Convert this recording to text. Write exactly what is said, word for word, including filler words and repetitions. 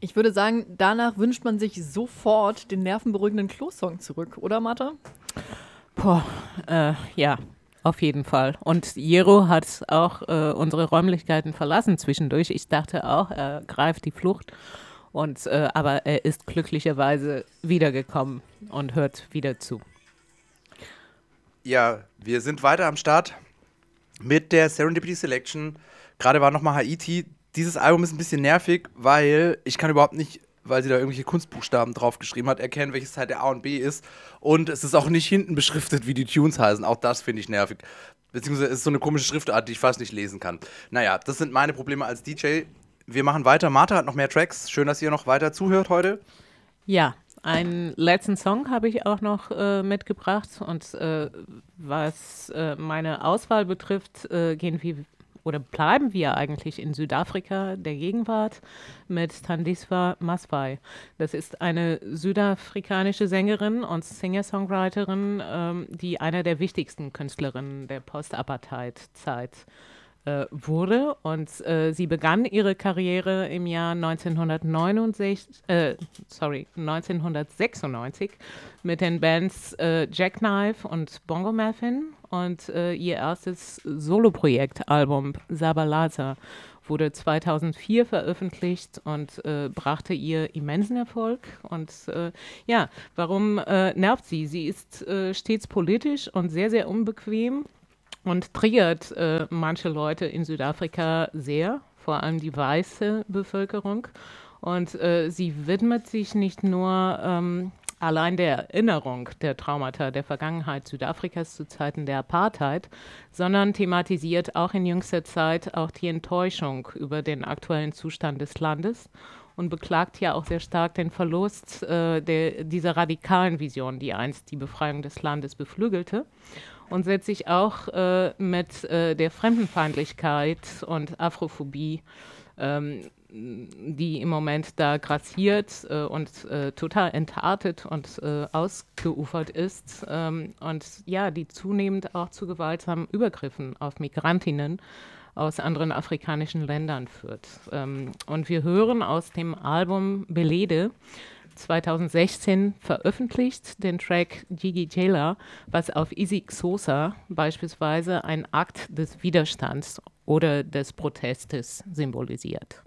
Ich würde sagen, danach wünscht man sich sofort den nervenberuhigenden Klo-Song zurück, oder Martha? Boah, äh, ja, auf jeden Fall. Und Jero hat auch äh, unsere Räumlichkeiten verlassen zwischendurch. Ich dachte auch, er greift die Flucht. Und, äh, aber er ist glücklicherweise wiedergekommen und hört wieder zu. Ja, wir sind weiter am Start mit der Serendipity Selection. Gerade war nochmal Haiti. Dieses Album ist ein bisschen nervig, weil ich kann überhaupt nicht, weil sie da irgendwelche Kunstbuchstaben draufgeschrieben hat, erkennen, welches Teil der A und B ist. Und es ist auch nicht hinten beschriftet, wie die Tunes heißen. Auch das finde ich nervig. Beziehungsweise es ist so eine komische Schriftart, die ich fast nicht lesen kann. Naja, das sind meine Probleme als D J. Wir machen weiter. Martha hat noch mehr Tracks. Schön, dass ihr noch weiter zuhört heute. Ja, einen letzten Song habe ich auch noch äh, mitgebracht. Und äh, was äh, meine Auswahl betrifft, äh, gehen wir oder bleiben wir eigentlich in Südafrika der Gegenwart mit Thandiswa Maswai. Das ist eine südafrikanische Sängerin und Singer-Songwriterin, ähm, die einer der wichtigsten Künstlerinnen der Post-Apartheid-Zeit äh, wurde. Und äh, sie begann ihre Karriere im Jahr neunzehnhundertneunundsechzig, äh, sorry, neunzehnhundertsechsundneunzig mit den Bands äh, Jackknife und Bongo Maffin. Und äh, ihr erstes Soloprojektalbum Zabalaza wurde zweitausendvier veröffentlicht und äh, brachte ihr immensen Erfolg. Und äh, ja, warum äh, nervt sie? Sie ist äh, stets politisch und sehr, sehr unbequem und triggert äh, manche Leute in Südafrika sehr, vor allem die weiße Bevölkerung. Und äh, sie widmet sich nicht nur ähm, allein der Erinnerung der Traumata der Vergangenheit Südafrikas zu Zeiten der Apartheid, sondern thematisiert auch in jüngster Zeit auch die Enttäuschung über den aktuellen Zustand des Landes und beklagt ja auch sehr stark den Verlust äh, der, dieser radikalen Vision, die einst die Befreiung des Landes beflügelte. Und setzt sich auch äh, mit äh, der Fremdenfeindlichkeit und Afrophobie, ähm, die im Moment da grassiert äh, und äh, total entartet und äh, ausgeufert ist. Ähm, und ja, die zunehmend auch zu gewaltsamen Übergriffen auf Migrantinnen aus anderen afrikanischen Ländern führt. Ähm, und wir hören aus dem Album Belede, zweitausendsechzehn veröffentlicht, den Track Gigi Jela, was auf Isi Xhosa beispielsweise ein Akt des Widerstands oder des Protestes symbolisiert.